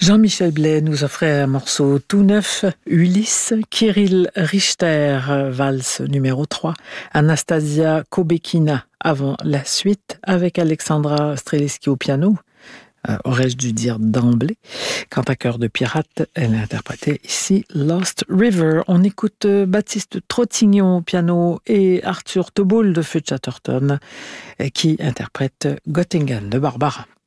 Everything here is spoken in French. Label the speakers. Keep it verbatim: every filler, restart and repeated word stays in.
Speaker 1: Jean-Michel Blais nous offrait un morceau tout neuf, Ulysse, Kirill Richter, valse numéro trois, Anastasia Kobekina avant la suite avec Alexandra Streliski au piano. Euh, aurais-je dû dire d'emblée. Quant à Cœur de pirate, elle a interprété ici Lost River. On écoute Baptiste Trottignon au piano et Arthur Toboul de Feu Chatterton qui interprète Göttingen de Barbara.